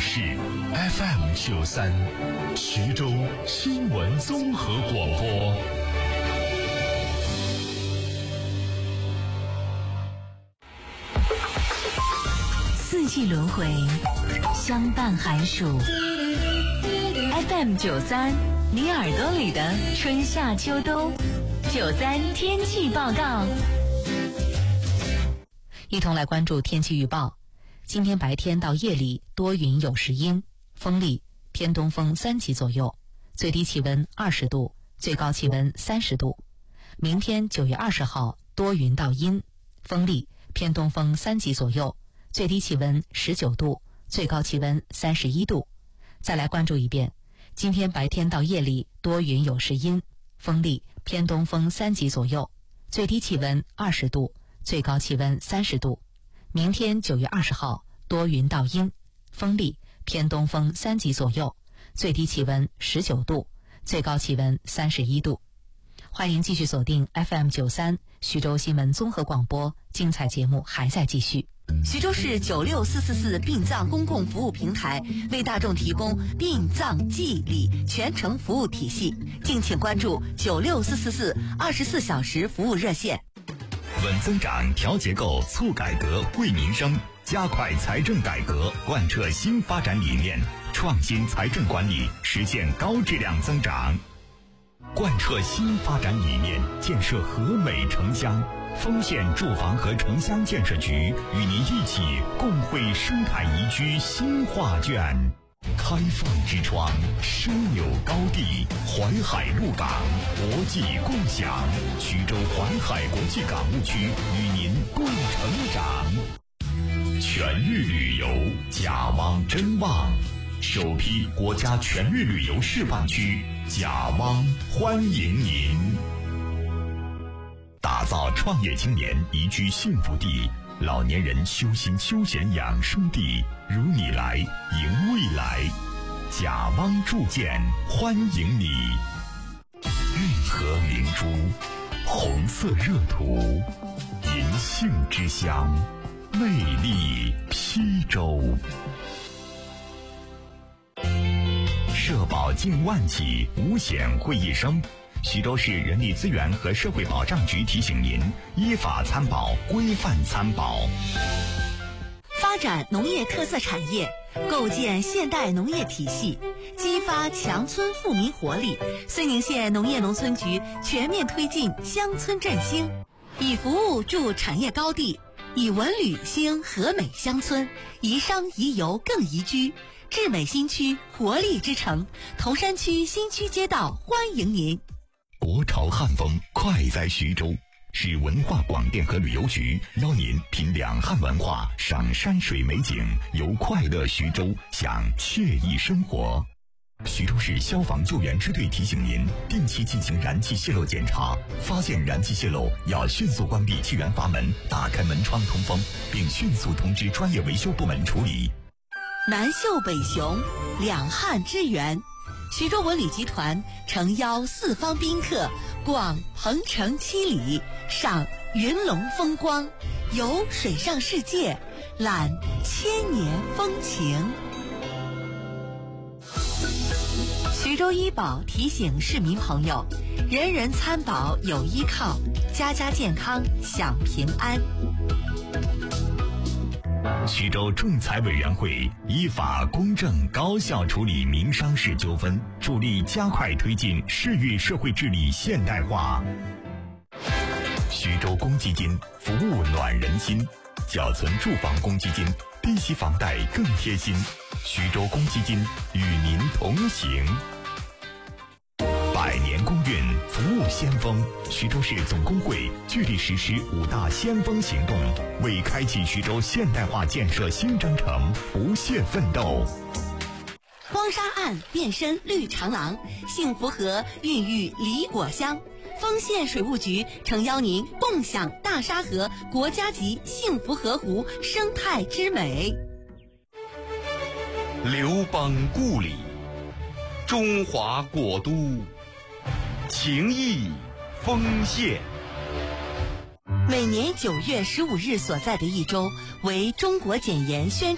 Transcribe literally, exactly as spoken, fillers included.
是 F M 九三，徐州新闻综合广播。 四季轮回，相伴寒暑。F M 九三，你耳朵里的春夏秋冬。九三天气报告，一同来关注天气预报。今天白天到夜里多云有时阴，风力偏东风三级左右，最低气温二十度，最高气温三十度。明天九月二十号多云到阴，风力偏东风三级左右，最低气温十九度，最高气温三十一度。再来关注一遍，今天白天到夜里多云有时阴，风力偏东风三级左右，最低气温二十度，最高气温三十度。明天九月二十号多云到阴，风力偏东风三级左右，最低气温十九度，最高气温三十一度。欢迎继续锁定 F M 九三徐州新闻综合广播，精彩节目还在继续。 徐州市九六四四四殡葬公共服务平台为大众提供殡葬祭礼全程服务体系，敬请关注九六四四四二十四小时服务热线。 稳增长、调结构、促改革、惠民生，加快财政改革，贯彻新发展理念，创新财政管理，实现高质量增长。贯彻新发展理念，建设和美城乡。丰县住房和城乡建设局与您一起共绘生态宜居新画卷。开放之窗，枢纽高地，淮海陆港，国际共享。徐州淮海国际港务区与您共成长。全域旅游，甲汪真旺，首批国家全域旅游示范区，甲汪欢迎您。打造创业青年宜居幸福地，老年人修心休闲养生地，如你来迎未来。甲汪铸建欢迎你。运河明珠，红色热土，银杏之乡，魅力邳州。社保近万起，五险会一生。徐州市人力资源和社会保障局提醒您：依法参保，规范参保。 发展农业特色产业，构建现代农业体系，激发强村富民活力。睢宁县农业农村局全面推进乡村振兴，以服务筑产业高地，以文旅兴和美乡村，宜商宜游更宜居。智美新区活力之城，头山区新区街道欢迎您。 国潮汉风快在徐州，市文化广电和旅游局邀您品两汉文化，赏山水美景，游快乐徐州，享惬意生活。徐州市消防救援支队提醒您，定期进行燃气泄漏检查，发现燃气泄漏要迅速关闭气源阀门，打开门窗通风，并迅速通知专业维修部门处理。 南秀北雄，两汉之源。徐州文旅集团诚邀四方宾客逛鹏城七里，赏云龙风光，游水上世界，览千年风情。徐州医保提醒市民朋友，人人参保有依靠，家家健康享平安。 徐州仲裁委员会依法公正高效处理民商事纠纷，助力加快推进市域社会治理现代化。徐州公积金服务暖人心，缴存住房公积金，低息房贷更贴心。徐州公积金与您同行。百年公运，服务先锋。徐州市总工会聚力实施五大先锋行动，为开启徐州现代化建设新征程不懈奋斗。 荒沙岸变身绿长廊，幸福河孕育梨果香。丰县水务局诚邀您共享大沙河国家级幸福河湖生态之美。 刘邦故里，中华国都，情谊丰县。 每年九月十五日所在的一周为中国检验宣